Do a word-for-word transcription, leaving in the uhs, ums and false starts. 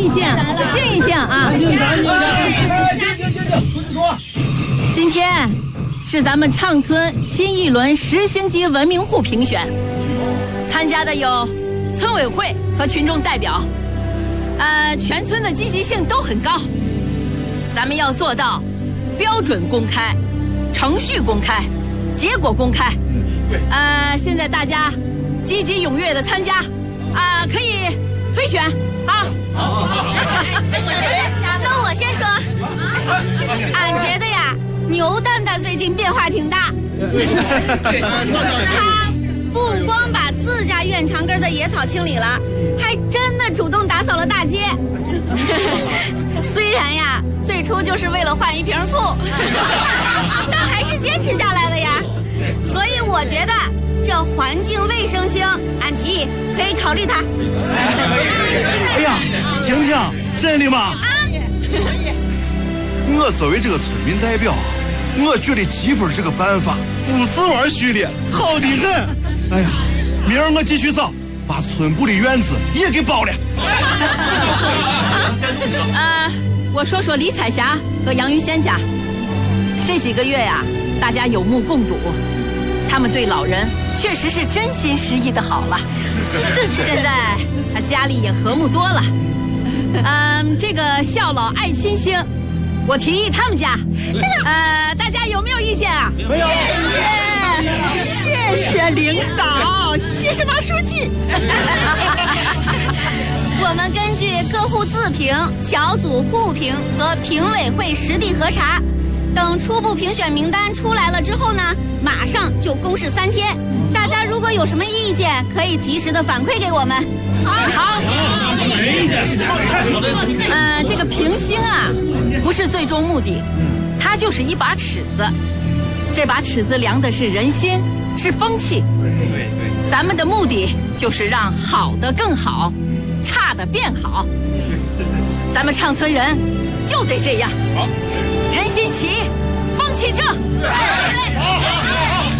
意见，静一静啊！ 静静静静静，说。 今天是咱们畅村新一轮十星级文明户评选，参加的有村委会和群众代表，呃，全村的积极性都很高。咱们要做到标准公开、程序公开、结果公开。呃，现在大家积极踊跃的参加，啊、呃，可以推选啊。好， 那我先说，俺觉得呀，牛蛋蛋最近变化挺大。他不光把自家院墙根的野草清理了，还真的主动打扫了大街。虽然呀，最初就是为了换一瓶醋，但还是坚持下来了呀。所以我觉得这环境卫生星，俺提议可以考虑它。 哎呀，婷婷，真的吗？ 啊， 我作为这个村民代表，我觉得积分这个办法不是玩虚的，好的很。哎呀，明儿我继续扫，把村部的院子也给包了。 呃，我说说李彩霞和杨玉仙家，这几个月呀，大家有目共睹，他们对老人确实是真心实意的好了。现在他家里也和睦多了。嗯，这个孝老爱亲星，我提议他们家，呃，大家有没有意见啊？ 没有。 谢谢领导，谢谢王书记。 我们根据各户自评、小组互评和评委会实地核查，等初步评选名单出来了之后呢，马上就公示三天。大家如果有什么意见，可以及时的反馈给我们。 好。呃，这个评星啊，不是最终目的，它就是一把尺子。这把尺子量的是人心，是风气。咱们的目的就是让好的更好，差的变好。咱们畅村人就得这样，人心齐，风气正。 好好好。